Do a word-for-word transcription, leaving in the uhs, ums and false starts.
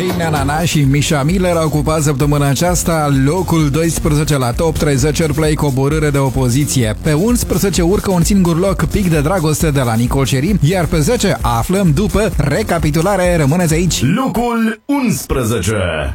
Hey Nanana și Misha Miller au ocupat săptămâna aceasta locul doisprezece la Top treizeci Airplay, coborâre de opoziție. Pe unsprezece urcă un singur loc, Pic de dragoste de la Nicol Cherry, iar pe zece aflăm după recapitulare. Rămâneți aici. Locul unsprezece.